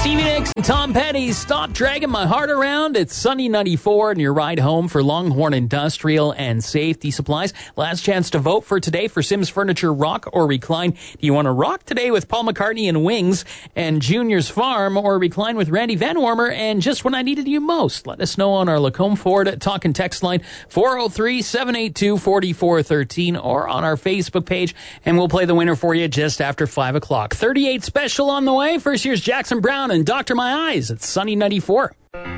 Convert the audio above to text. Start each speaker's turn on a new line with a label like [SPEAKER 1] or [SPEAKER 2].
[SPEAKER 1] Stevie Nicks and Tom Petty, Stop Dragging My Heart Around. It's Sunny 94 and your ride home for Longhorn Industrial and Safety Supplies. Last chance to vote for today for Sims Furniture, rock or recline. Do you want to rock today with Paul McCartney and Wings and Junior's Farm, or recline with Randy Van Warmer and Just When I Needed You Most? Let us know on our Lacombe Ford talk and text line 403-782-4413 or on our Facebook page, and we'll play the winner for you just after 5 o'clock. 38 special on the way. First, here's Jackson Brown and Doctor My Eyes. It's Sunny 94.